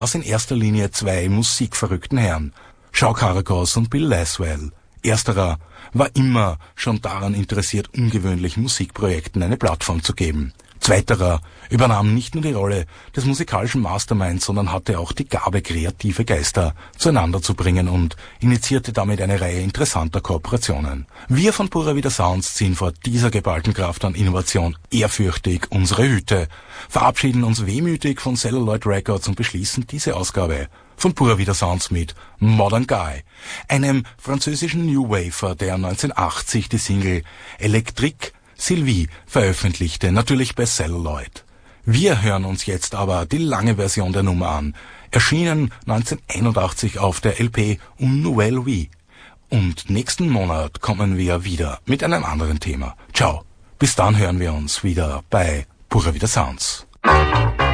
aus in erster Linie zwei musikverrückten Herren, Joe Caragos und Bill Laswell. Ersterer war immer schon daran interessiert, ungewöhnlichen Musikprojekten eine Plattform zu geben. Zweiterer übernahm nicht nur die Rolle des musikalischen Masterminds, sondern hatte auch die Gabe, kreative Geister zueinander zu bringen und initiierte damit eine Reihe interessanter Kooperationen. Wir von Pura Vida Sounds ziehen vor dieser geballten Kraft an Innovation ehrfürchtig unsere Hüte, verabschieden uns wehmütig von Celluloid Records und beschließen diese Ausgabe von Pura Vida Sounds mit Modern Guy, einem französischen New Wafer, der 1980 die Single Electrique Sylvie veröffentlichte, natürlich bei Celluloid. Wir hören uns jetzt aber die lange Version der Nummer an, erschienen 1981 auf der LP Un Nouvelle Vie. Und nächsten Monat kommen wir wieder mit einem anderen Thema. Ciao, bis dann hören wir uns wieder bei Pura Vida Sounds.